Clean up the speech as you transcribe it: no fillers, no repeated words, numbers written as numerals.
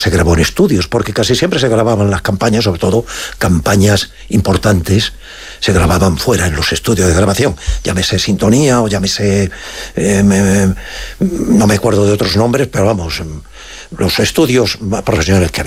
se grabó en estudios, porque casi siempre se grababan las campañas, sobre todo campañas importantes, se grababan fuera, en los estudios de grabación, llámese Sintonía o llámese, no me acuerdo de otros nombres, pero vamos, los estudios más profesionales que había.